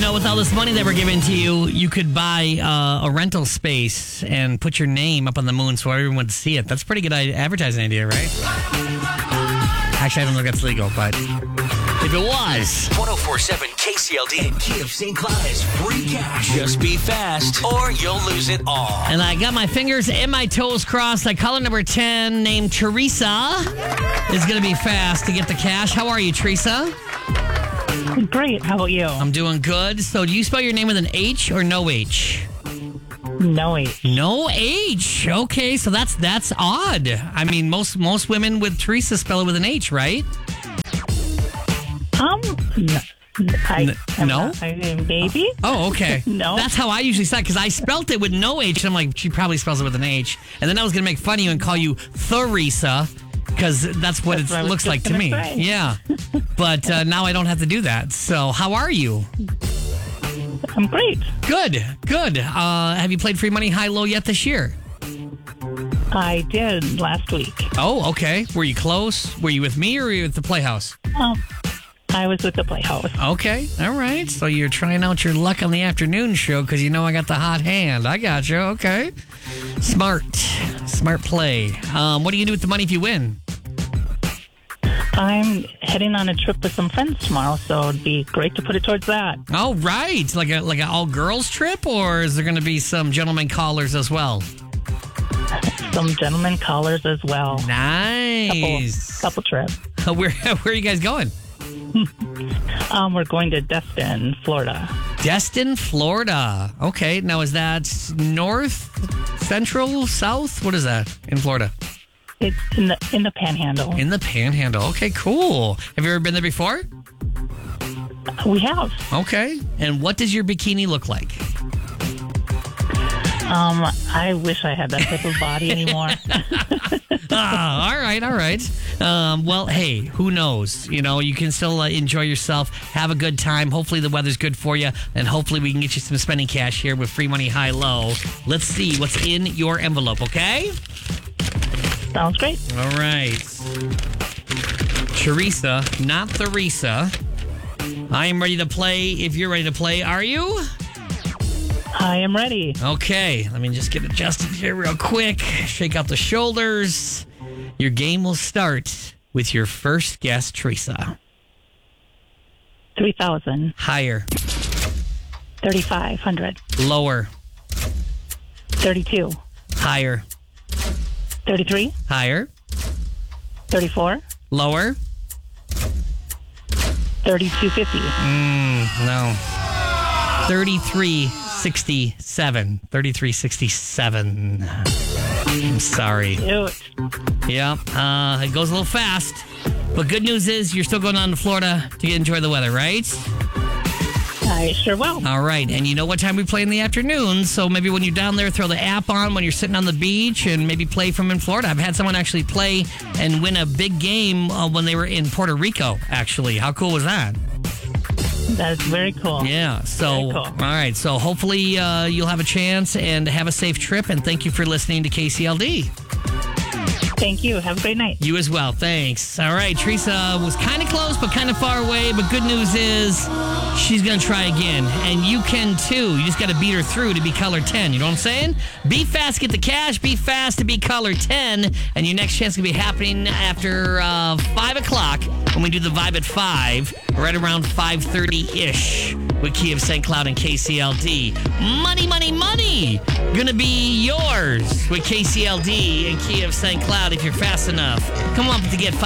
with all this money that we're giving to you, you could buy a rental space and put your name up on the moon so everyone would see it. That's a pretty good advertising idea, right? Actually, I don't know if that's legal, but if it was. 104.7 KCLD and Key of St. Cloud has free cash. Just be fast or you'll lose it all. And I got my fingers and my toes crossed. Like caller number 10 named Teresa is going to be fast to get the cash. How are you, Teresa? Great. How about you? I'm doing good. So do you spell your name with an H or no H? No H. No H. Okay, so that's odd. I mean, most women with Teresa spell it with an H, right? No? Maybe. Oh, okay. No. That's how I usually say it, because I spelt it with no H, and I'm like, she probably spells it with an H. And then I was going to make fun of you and call you Theresa, because that's what it looks like to me. Say. Yeah. But now I don't have to do that. So how are you? I'm great. Good. Have you played Free Money High Low yet this year? I did last week. Oh, okay. Were you close? Were you with me or were you at the Playhouse? I was with the Playhouse. Okay. All right. So you're trying out your luck on the afternoon show because you know I got the hot hand. I got you. Okay. Smart play. What do you do with the money if you win? I'm heading on a trip with some friends tomorrow, so it'd be great to put it towards that. Oh, right. Like an all-girls trip, or is there going to be some gentlemen callers as well? Some gentlemen callers as well. Nice. Couple trips. Where are you guys going? We're going to Destin, Florida. Destin, Florida. Okay. Now, is that north, central, south? What is that in Florida? It's in the Panhandle. In the Panhandle. Okay, cool. Have you ever been there before? We have. Okay. And what does your bikini look like? I wish I had that type of body anymore. All right. Well, hey, who knows? You know, you can still enjoy yourself, have a good time. Hopefully the weather's good for you, and hopefully we can get you some spending cash here with Free Money High Low. Let's see what's in your envelope, okay? Sounds great. All right. Teresa, not Theresa. I am ready to play. If you're ready to play, are you? I am ready. Okay, let me just get adjusted here real quick. Shake out the shoulders. Your game will start with your first guess, Teresa. 3,000. Higher. 3,500. Lower. 32. Higher. 33. Higher. 34. Lower. 32.50. No. 33.67. 33.67. I'm sorry. Cute. Yeah, it goes a little fast. But good news is you're still going on to Florida to enjoy the weather, right? I sure will. All right. And you know what time we play in the afternoon. So maybe when you're down there, throw the app on when you're sitting on the beach and maybe play from in Florida. I've had someone actually play and win a big game when they were in Puerto Rico, actually. How cool was that? That is very cool. Yeah. So, cool. All right. So hopefully you'll have a chance and have a safe trip. And thank you for listening to KCLD. Thank you. Have a great night. You as well. Thanks. All right. Teresa was kind of close, but kind of far away. But good news is she's going to try again. And you can too. You just got to beat her through to be color 10. You know what I'm saying? Be fast, get the cash. Be fast to be color 10. And your next chance is going to be happening after 5 o'clock when we do the Vibe at 5, right around 5:30-ish with Key of St. Cloud and KCLD. Money, money, money. Going to be yours with KCLD and Key of St. Cloud if you're fast enough. Come on to get 5